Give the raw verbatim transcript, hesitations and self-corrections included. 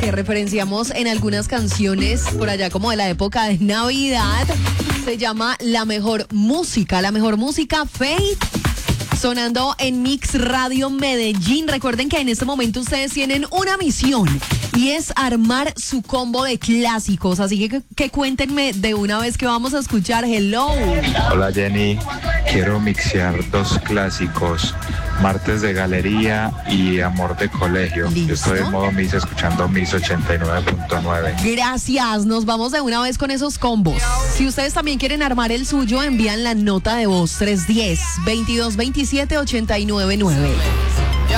que referenciamos en algunas canciones por allá como de la época de Navidad. Se llama La Mejor Música, La Mejor Música Faith. Sonando en Mix Radio Medellín. Recuerden que en este momento ustedes tienen una misión y es armar su combo de clásicos. Así que, que cuéntenme de una vez que vamos a escuchar. Hello. Hola Jenny, quiero mixear dos clásicos, Martes de Galería y Amor de Colegio. ¿Listo? Yo estoy en modo Mix escuchando Mix ochenta y nueve punto nueve. Gracias, nos vamos de una vez con esos combos. Si ustedes también quieren armar el suyo, envían la nota de voz tres uno cero, dos dos dos siete, ocho nueve nueve.